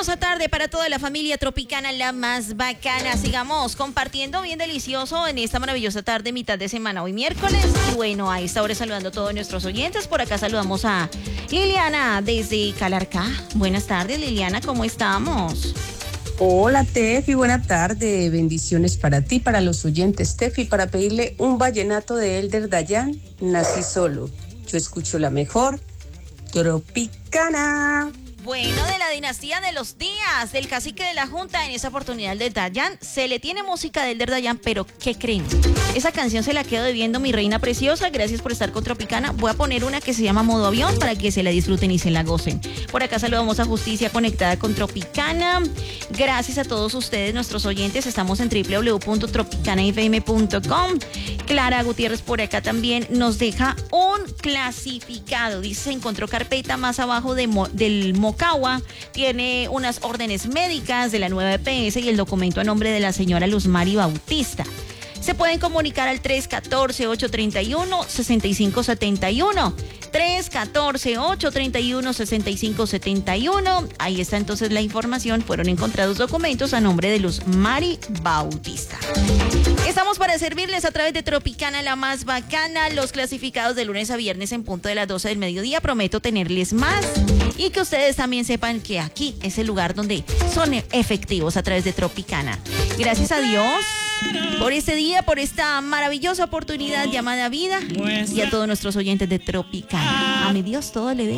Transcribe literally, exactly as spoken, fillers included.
maravillosa tarde para toda la familia tropicana, la más bacana. Sigamos compartiendo bien delicioso en esta maravillosa tarde, mitad de semana, hoy miércoles. Y bueno, a esta hora saludando a todos nuestros oyentes. Por acá saludamos a Liliana desde Calarcá. Buenas tardes, Liliana, ¿cómo estamos? Hola, Tefi, buena tarde. Bendiciones para ti, para los oyentes. Tefi, para pedirle un vallenato de Elder Dayan, Nací Solo. Yo escucho la mejor, Tropicana. Bueno, de la dinastía de los días, del cacique de la Junta, en esa oportunidad de Dayan, se le tiene música de Elder Dayan, pero ¿qué creen? Esa canción se la quedo debiendo, mi reina preciosa. Gracias por estar con Tropicana. Voy a poner una que se llama Modo Avión para que se la disfruten y se la gocen. Por acá saludamos a Justicia conectada con Tropicana. Gracias a todos ustedes, nuestros oyentes. Estamos en doble u doble u doble u punto tropicana f m punto com. Clara Gutiérrez por acá también nos deja un clasificado. Dice, se encontró carpeta más abajo de Mo, del Mocagua. Tiene unas órdenes médicas de la nueva E P S y el documento a nombre de la señora Luzmari Bautista. Se pueden comunicar al tres uno cuatro, ocho tres uno, seis cinco siete uno. tres uno cuatro, ocho tres uno, seis cinco siete uno. Ahí está entonces la información. Fueron encontrados documentos a nombre de Luzmari Bautista. Estamos para servirles a través de Tropicana, la más bacana. Los clasificados de lunes a viernes en punto de las doce del mediodía. Prometo tenerles más y que ustedes también sepan que aquí es el lugar donde son efectivos a través de Tropicana. Gracias a Dios por este día, por esta maravillosa oportunidad llamada vida, y a todos nuestros oyentes de Tropicana. A mi Dios todo le dé.